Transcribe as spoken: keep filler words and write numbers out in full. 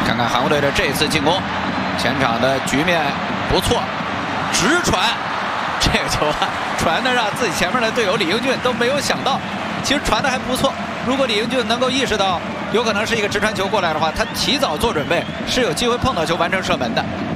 看看韩国队的这次进攻，前场的局面不错，直传，这个球啊，传的让自己前面的队友李英俊都没有想到，其实传的还不错。如果李英俊能够意识到有可能是一个直传球过来的话，他提早做准备，是有机会碰到球完成射门的。